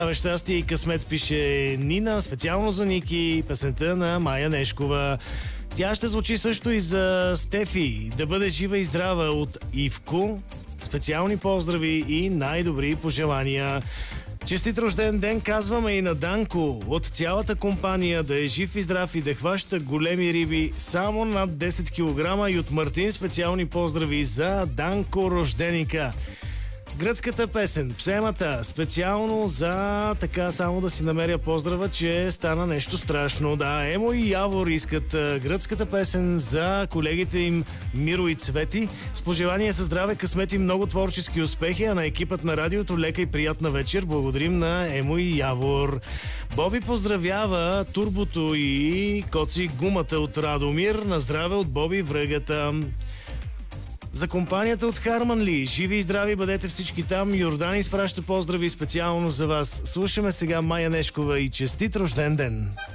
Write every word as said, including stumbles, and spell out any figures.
Щастие и късмет, пише Нина, специално за Ники, песента на Майя Нешкова. Тя ще звучи също и за Стефи. Да бъде жива и здрава от Ивко. Специални поздрави и най-добри пожелания. Честит рожден ден казваме и на Данко от цялата компания, да е жив и здрав и да хваща големи риби само над десет килограма, и от Мартин специални поздрави за Данко рожденика. Гръцката песен, псемата, специално за, така само да си намеря поздрава, че стана нещо страшно. Да, Емо и Явор искат гръцката песен за колегите им Миро и Цвети. С пожелание за здраве, късмет и много творчески успехи, а на екипът на радиото лека и приятна вечер. Благодарим на Емо и Явор. Боби поздравява Турбото и Коци Гумата от Радомир. На здраве от Боби Връгата. За компанията от Харманли, живи и здрави бъдете всички там. Йордан изпраща поздрави специално за вас. Слушаме сега Майя Нешкова и честит рожден ден!